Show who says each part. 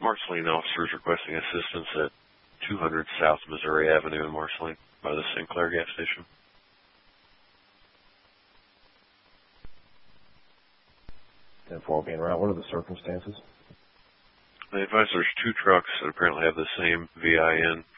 Speaker 1: Marceline officers requesting assistance at 200 South Missouri Avenue in Marceline by the Sinclair gas station.
Speaker 2: 10-4 being route. What are the circumstances?
Speaker 1: They advise there's two trucks that apparently have the same VIN